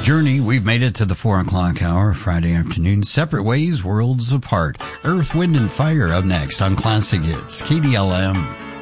Journey, we've made it to the 4 o'clock hour, Friday afternoon. Separate ways, worlds apart. Earth, Wind, and Fire up next on Classic Hits, KDLM.